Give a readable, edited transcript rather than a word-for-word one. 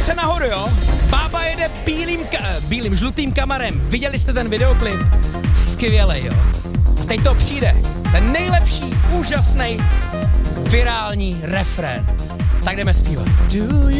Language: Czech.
ruce nahoru, jo? Bába jede bílým žlutým kamarem. Viděli jste ten videoklip? Skvělej, jo? A teď to přijde. Ten nejlepší, úžasný, virální refrén. Tak jdeme zpívat.